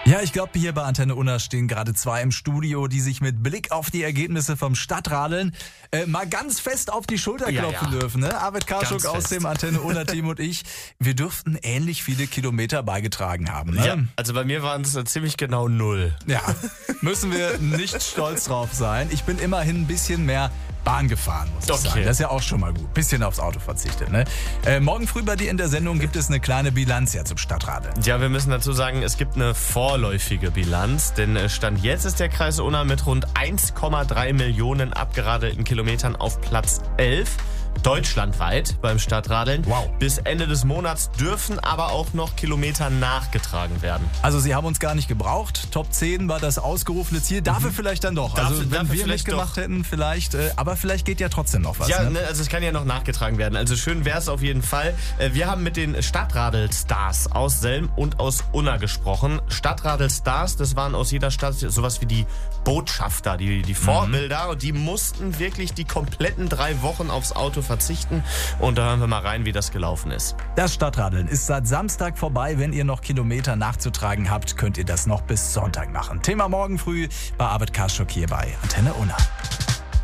Ja, ich glaube, hier bei Antenne Unna stehen gerade 2 im Studio, die sich mit Blick auf die Ergebnisse vom Stadtradeln mal ganz fest auf die Schulter klopfen dürfen. Ne? Arvid Karschuk aus dem Antenne Unna Team und ich, wir dürften ähnlich viele Kilometer beigetragen haben. Ne? Ja, also bei mir waren es ziemlich genau 0. Ja, müssen wir nicht stolz drauf sein. Ich bin immerhin ein bisschen mehr Bahn gefahren, muss ich sagen. Das ist ja auch schon mal gut. Bisschen aufs Auto verzichtet. Ne? Morgen früh bei dir in der Sendung gibt es eine kleine Bilanz ja zum Stadtradeln. Ja, wir müssen dazu sagen, es gibt eine vorläufige Bilanz, denn Stand jetzt ist der Kreis Unna mit rund 1,3 Millionen abgeradelten Kilometern auf Platz 11. Deutschlandweit beim Stadtradeln. Wow. Bis Ende des Monats dürfen aber auch noch Kilometer nachgetragen werden. Also Sie haben uns gar nicht gebraucht. Top 10 war das ausgerufene Ziel. Dafür vielleicht dann doch. Also wenn wir mitgemacht hätten, vielleicht. Aber vielleicht geht ja trotzdem noch was. Ja, ne? Also es kann ja noch nachgetragen werden. Also schön wäre es auf jeden Fall. Wir haben mit den Stadtradelstars aus Selm und aus Unna gesprochen. Stadtradelstars, das waren aus jeder Stadt sowas wie die Botschafter, die Vorbilder. Und die mussten wirklich die kompletten 3 Wochen aufs Auto verzichten. Und da hören wir mal rein, wie das gelaufen ist. Das Stadtradeln ist seit Samstag vorbei. Wenn ihr noch Kilometer nachzutragen habt, könnt ihr das noch bis Sonntag machen. Thema morgen früh bei Arvid Karschuk hier bei Antenne Unna.